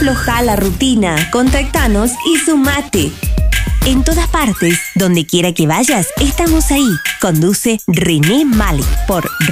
Afloja la rutina, contactanos y sumate. En todas partes, donde quiera que vayas, estamos ahí. Conduce René Malik por